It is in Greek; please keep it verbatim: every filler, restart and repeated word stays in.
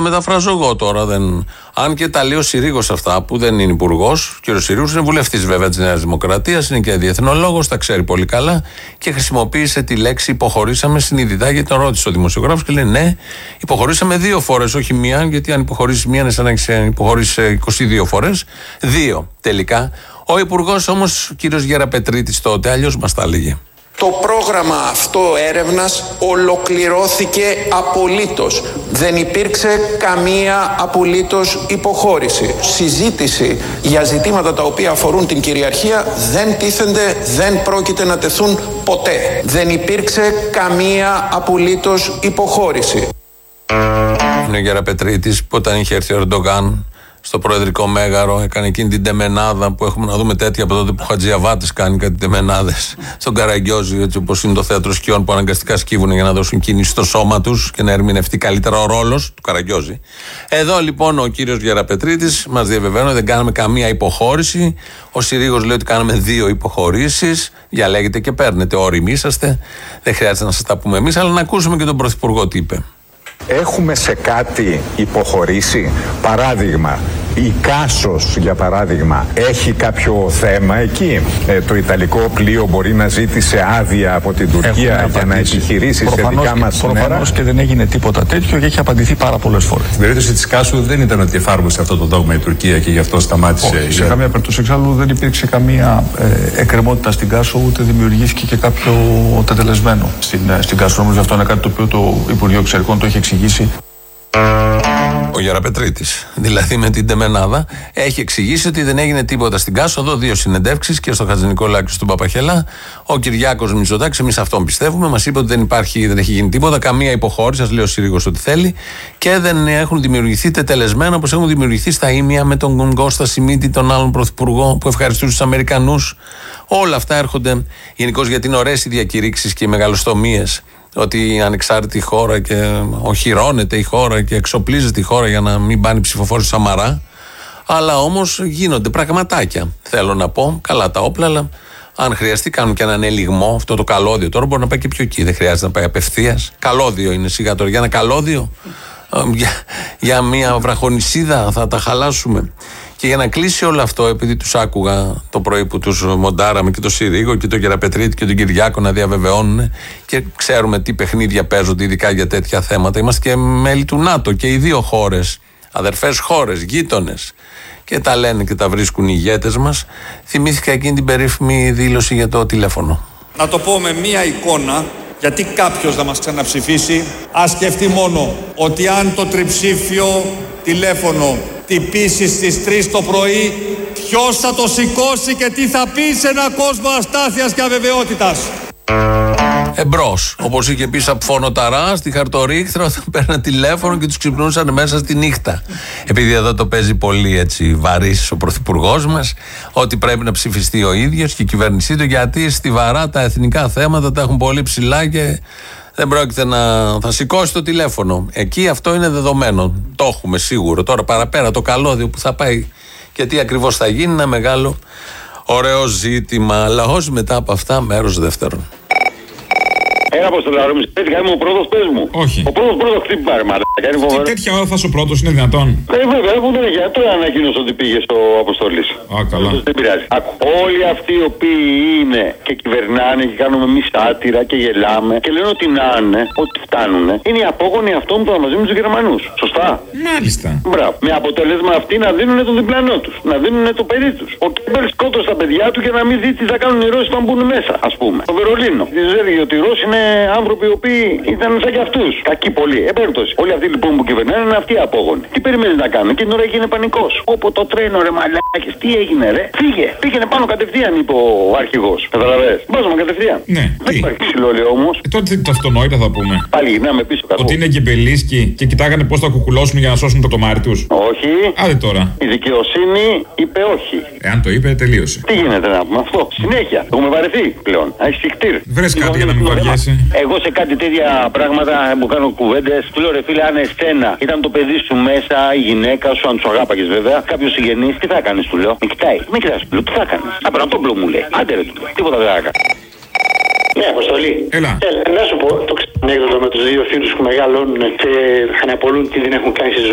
μεταφράζω εγώ τώρα. Δεν... Αν και τα λέει ο Συρίγος αυτά, που δεν είναι υπουργός, και ο Συρίγος είναι βουλευτής βέβαια της Νέας Δημοκρατίας, είναι και διεθνολόγος, τα ξέρει πολύ καλά και χρησιμοποίησε τη λέξη υποχωρήσαμε συνειδητά, γιατί τον ρώτησε ο δημοσιογράφος και λέει ναι, υποχωρήσαμε δύο φορές, όχι μία, γιατί αν υποχωρήσει μία είναι σαν να έχει υποχωρήσει είκοσι δύο φορές. Δύο τελικά. Ο υπουργός όμως, ο κύριος Γεραπετρίτης τότε, αλλιώς μας τα έλεγε. Το πρόγραμμα αυτό έρευνας ολοκληρώθηκε απολύτως. Δεν υπήρξε καμία απολύτως υποχώρηση. Συζήτηση για ζητήματα τα οποία αφορούν την κυριαρχία δεν τίθενται, δεν πρόκειται να τεθούν ποτέ. Δεν υπήρξε καμία απολύτως υποχώρηση. Είναι ο Γεραπετρίτης που όταν είχε έρθει ο Ερντογάν στο προεδρικό μέγαρο, έκανε εκείνη την τεμενάδα που έχουμε να δούμε τέτοια από τότε που ο Χατζιαβάτης κάνει κάτι τεμενάδες στον Καραγκιόζη, έτσι όπως είναι το θέατρο σκιών που αναγκαστικά σκύβουν για να δώσουν κίνηση στο σώμα τους και να ερμηνευτεί καλύτερα ο ρόλος του Καραγκιόζη. Εδώ λοιπόν ο κύριος Γεραπετρίτης μας διαβεβαίνει ότι δεν κάναμε καμία υποχώρηση. Ο Συρίγος λέει ότι κάναμε δύο υποχωρήσεις. Διαλέγετε και παίρνετε, όριμοι είσαστε. Δεν χρειάζεται να σας τα πούμε εμείς, αλλά να ακούσουμε και τον Πρωθυπουργό τι είπε. Έχουμε σε κάτι υποχωρήσει? Παράδειγμα, η Κάσος για παράδειγμα έχει κάποιο θέμα εκεί? Ε, το Ιταλικό πλοίο μπορεί να ζήτησε άδεια από την Τουρκία για να επιχειρήσει σε δικά μας νερά? Προφανώς και δεν έγινε τίποτα τέτοιο και έχει απαντηθεί πάρα πολλές φορές. Στην περίπτωση της Κάσου δεν ήταν ότι εφάρμοσε αυτό το δόγμα η Τουρκία και γι' αυτό σταμάτησε. Όχι, σε καμία περίπτωση εξάλλου δεν υπήρξε καμία ε, εκκρεμότητα στην Κάσο, ούτε δημιουργήθηκε και κάποιο τετελεσμένο στην, στην Κάσο. Νομίζω αυτό είναι κάτι το οποίο το Υπουργείο Εξωτερικών το έχει εξηγήσει. Ο Γεραπετρίτης, δηλαδή με την τεμενάδα, έχει εξηγήσει ότι δεν έγινε τίποτα στην Κάσο. Εδώ δύο συνεντεύξεις και στο Χατζηνικολάκη και στον Παπαχελά. Ο Κυριάκος Μητσοτάκης, εμείς αυτόν πιστεύουμε, μας είπε ότι δεν υπάρχει, δεν έχει γίνει τίποτα, καμία υποχώρηση. Σας λέει ο Συρίγος ότι θέλει, και δεν έχουν δημιουργηθεί τετελεσμένα όπως έχουν δημιουργηθεί στα ίμια με τον Κώστα Σιμίτη, τον άλλον πρωθυπουργό που ευχαριστούσε τους Αμερικανούς. Όλα αυτά έρχονται γενικώς γιατί είναι ωραίες οι διακηρύξεις και οι μεγαλοστομίες. Ότι η ανεξάρτητη χώρα και οχυρώνεται η χώρα και εξοπλίζεται η χώρα για να μην πάνε ψηφοφόροι του Σαμαρά. Αλλά όμως γίνονται πραγματάκια. Θέλω να πω, καλά τα όπλα, αλλά αν χρειαστεί κάνουν και έναν ελιγμό. Αυτό το καλώδιο τώρα μπορεί να πάει και πιο εκεί. Δεν χρειάζεται να πάει απευθείας. Καλώδιο είναι σιγά τώρα. Για ένα καλώδιο, για, για μια βραχονισίδα θα τα χαλάσουμε. Και για να κλείσει όλο αυτό, επειδή τους άκουγα το πρωί που τους μοντάραμε και τον Συρίγο και τον Γεραπετρίτη και τον Κυριάκο να διαβεβαιώνουν και ξέρουμε τι παιχνίδια παίζονται ειδικά για τέτοια θέματα. Είμαστε και μέλη του ΝΑΤΟ και οι δύο χώρες, αδερφές χώρες, γείτονες, και τα λένε και τα βρίσκουν οι ηγέτες μας. Θυμήθηκα εκείνη την περίφημη δήλωση για το τηλέφωνο. Να το πω με μία εικόνα, γιατί κάποιος να μας ξαναψηφίσει, ας σκεφτεί μόνο ότι αν το τριψήφιο τηλέφωνο τυπήσει στις τρεις το πρωί, ποιος θα το σηκώσει και τι θα πει σε έναν κόσμο αστάθειας και αβεβαιότητας. Εμπρός, όπως είχε πει Σαπφώνο-Ταρά στη Χαρτορίχθρα, όταν παίρναν τηλέφωνο και τους ξυπνούσαν μέσα στη νύχτα. Επειδή εδώ το παίζει πολύ έτσι βαρύς ο πρωθυπουργός μας, ότι πρέπει να ψηφιστεί ο ίδιος και η κυβέρνησή του, γιατί στιβαρά τα εθνικά θέματα τα έχουν πολύ ψηλά και δεν πρόκειται να θα σηκώσει το τηλέφωνο. Εκεί αυτό είναι δεδομένο. Το έχουμε σίγουρο. Τώρα παραπέρα το καλώδιο που θα πάει και τι ακριβώς θα γίνει, ένα μεγάλο ωραίο ζήτημα. Λαός μετά από αυτά, μέρος δεύτερον. Ένα από στο λαό μου, τέτοια είμαι ο πρώτος, πες μου. Όχι. Ο πρώτος πρώτος χτύπη πάρε, μαλάκα. Τι τέτοια ώρα θα είσαι ο πρώτος, είναι δυνατόν? Ε, βέβαια, αφού δεν έχει. Τώρα ανακοίνωσε ότι πήγε στο Αποστολής. Α, καλά. Δεν πειράζει. Άκου. Όλοι αυτοί οι οποίοι είναι και κυβερνάνε και κάνουμε εμείς άτυρα και γελάμε και λένε ότι να είναι, ότι φτάνουνε, είναι οι απόγονοι αυτών που θα μαζί με τους Γερμανούς. Σωστά. Μάλιστα. Μπράβο. Με αποτέλεσμα αυτοί να δίνουν τον διπλανό τους, να δίνουν το παιδί τους. Ο Κέμπερ σκότωσε τα παιδιά του για να μην δει τι θα κάνουν οι Ρώσοι όταν μπουν μέσα, ας πούμε. Το Βερολίνο. Της έλεγε ότι οι Ρώσοι είναι άνθρωποι οι οποίοι ήταν σαν κι αυτούς. Κακοί πολύ. Επέρτωση. Όλοι αυτοί λοιπόν που κυβερνάνε είναι αυτοί οι απόγονοι. Τι περιμένει να κάνουν? Και την ώρα έγινε πανικός. Όπω το τρένο, ρε μαλάκες, τι έγινε, ρε? Φύγε. Πήγαινε πάνω κατευθείαν, είπε ο αρχηγός. Καταλαβες. Βάζουμε κατευθείαν. Ναι. Δεν τι? υπάρχει ξυλόλι όμως. Ε, τότε το αυτονόητα θα πούμε. Πάλι γυρνάμε πίσω κάτω. Ότι είναι γκεμπελίσκοι και κοιτάγανε πώς θα κουκουλώσουν για να σώσουν το τομάρι τους. Όχι. Άντε τώρα. Η δικαιοσύνη είπε όχι. Εάν το είπε, τελείωσε. Τι γίνεται να πούμε αυτό? Συνέχεια. Έχουμε βαρεθεί πλέον. Έχει συχτήρ. Βρες κάτι για να μην βαριέσαι. Εγώ σε κάτι τέτοια πράγματα που κάνω κουβέντες, του λέω ρε φίλε, αν εσένα ήταν το παιδί σου μέσα, η γυναίκα σου, αν του αγάπαγες βέβαια, κάποιο συγγενής, τι θα κάνεις, του λέω. Με κοιτάει. Με κοιτάς, του λέω, τι θα κάνεις? Απέναντι τον μπλο μου λέει. Άντε ρε, του λέω. Τίποτα δεν θα κάνω. Ναι, Αποστολή. Έλα. Έλα. Να σου πω το ξενέκδοτο με τους δύο φίλους που μεγαλώνουν και αναπολούν τι δεν έχουν κάνει στη ζωή.